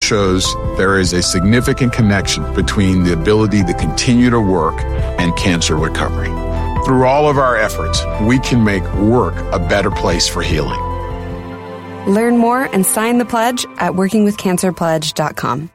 shows there is a significant connection between the ability to continue to work and cancer recovery. Through all of our efforts, we can make work a better place for healing. Learn more and sign the pledge at workingwithcancerpledge.com.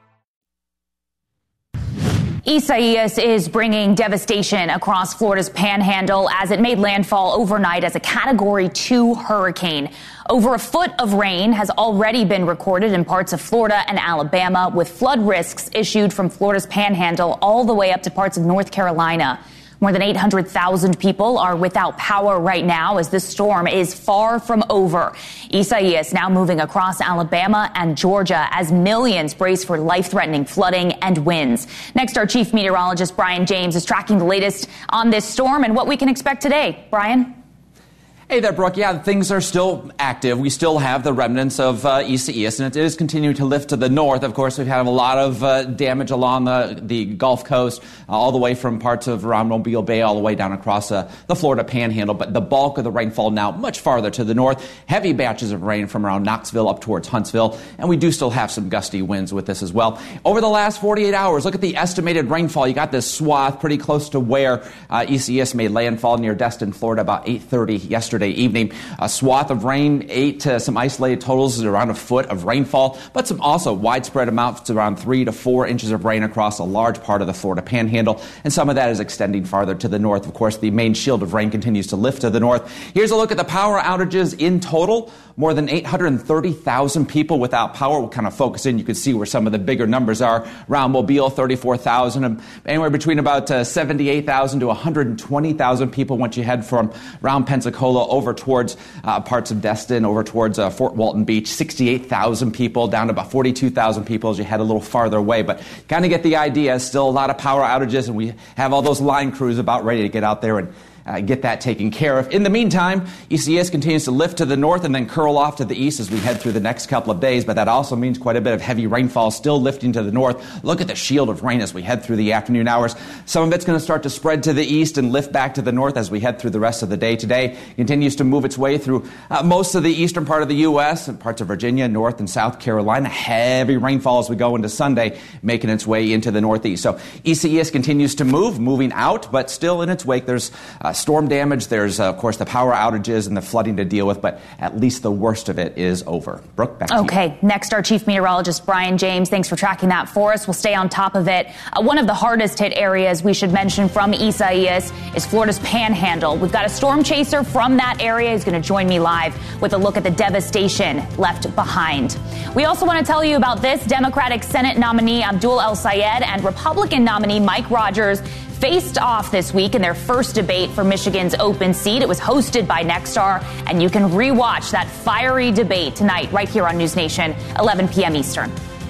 Isaias is bringing devastation across Florida's panhandle as it made landfall overnight as a Category 2 hurricane. Over a foot of rain has already been recorded in parts of Florida and Alabama, with flood risks issued from Florida's panhandle all the way up to parts of North Carolina. More than 800,000 people are without power right now as this storm is far from over. Isaias now moving across Alabama and Georgia as millions brace for life-threatening flooding and winds. Next, our chief meteorologist, Brian James, is tracking the latest on this storm and what we can expect today. Brian? Hey there, Brooke. Yeah, things are still active. We still have the remnants of Isaias, and it is continuing to lift to the north. Of course, we've had a lot of damage along the Gulf Coast, all the way from parts of around Mobile Bay, all the way down across the Florida Panhandle. But the bulk of the rainfall now much farther to the north. Heavy batches of rain from around Knoxville up towards Huntsville, and we do still have some gusty winds with this as well. Over the last 48 hours, look at the estimated rainfall. You got this swath pretty close to where Isaias made landfall near Destin, Florida, about 8:30 yesterday evening. A swath of rain, some isolated totals around a foot of rainfall, but some also widespread amounts around 3 to 4 inches of rain across a large part of the Florida Panhandle, and some of that is extending farther to the north. Of course, the main shield of rain continues to lift to the north. Here's a look at the power outages in total. More than 830,000 people without power. We'll kind of focus in. You can see where some of the bigger numbers are. Around Mobile, 34,000. And anywhere between about 78,000 to 120,000 people once you head from around Pensacola over towards parts of Destin, over towards Fort Walton Beach. 68,000 people, down to about 42,000 people as you head a little farther away. But kind of get the idea. Still a lot of power outages, and we have all those line crews about ready to get out there and get that taken care of. In the meantime, Isaias continues to lift to the north and then curl off to the east as we head through the next couple of days, but that also means quite a bit of heavy rainfall still lifting to the north. Look at the shield of rain as we head through the afternoon hours. Some of it's going to start to spread to the east and lift back to the north as we head through the rest of the day. Today continues to move its way through most of the eastern part of the U.S. and parts of Virginia, North and South Carolina. Heavy rainfall as we go into Sunday, making its way into the northeast. So Isaias continues to moving out, but still in its wake there's storm damage. There's, of course, the power outages and the flooding to deal with, but at least the worst of it is over. Brooke, back to you. Okay, next, our chief meteorologist, Brian James. Thanks for tracking that for us. We'll stay on top of it. One of the hardest hit areas we should mention from Isaias is Florida's Panhandle. We've got a storm chaser from that area who's going to join me live with a look at the devastation left behind. We also want to tell you about this. Democratic Senate nominee Abdul El-Sayed and Republican nominee Mike Rogers faced off this week in their first debate for Michigan's open seat. It was hosted by Nexstar, and you can rewatch that fiery debate tonight right here on News Nation, 11 p.m. Eastern.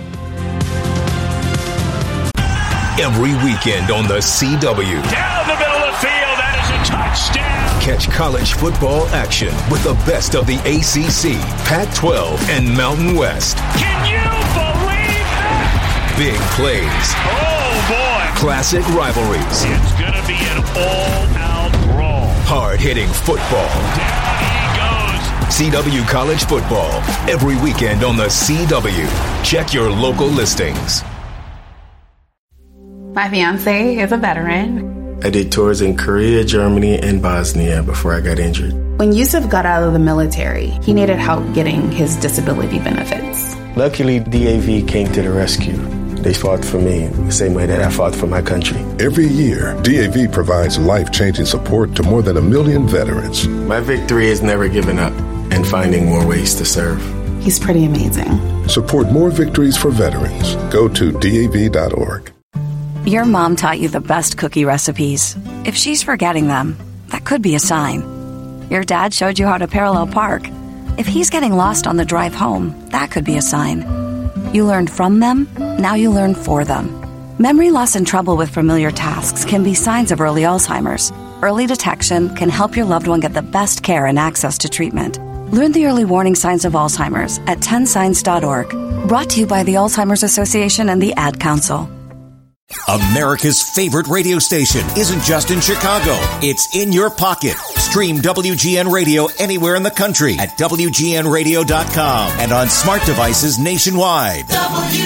Every weekend on the CW. Down the middle of the field, that is a touchdown. Catch college football action with the best of the ACC, Pac-12, and Mountain West. Can you believe that? Big plays. Oh, boy. Classic rivalries. It's going to be an all-out brawl. Hard-hitting football. Down he goes. CW College Football. Every weekend on the CW. Check your local listings. My fiance is a veteran. I did tours in Korea, Germany, and Bosnia before I got injured. When Yusuf got out of the military, he needed help getting his disability benefits. Luckily, DAV came to the rescue. They fought for me the same way that I fought for my country. Every year, DAV provides life-changing support to more than 1 million veterans. My victory is never giving up and finding more ways to serve. He's pretty amazing. Support more victories for veterans. Go to DAV.org. Your mom taught you the best cookie recipes. If she's forgetting them, that could be a sign. Your dad showed you how to parallel park. If he's getting lost on the drive home, that could be a sign. You learned from them, now you learn for them. Memory loss and trouble with familiar tasks can be signs of early Alzheimer's. Early detection can help your loved one get the best care and access to treatment. Learn the early warning signs of Alzheimer's at 10signs.org. Brought to you by the Alzheimer's Association and the Ad Council. America's favorite radio station isn't just in Chicago. It's in your pocket. Stream WGN Radio anywhere in the country at WGNradio.com and on smart devices nationwide.